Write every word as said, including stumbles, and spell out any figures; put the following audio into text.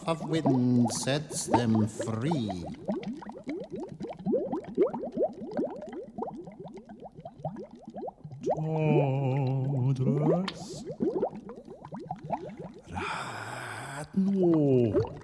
of wind sets them free. Ta dress. Rett nå.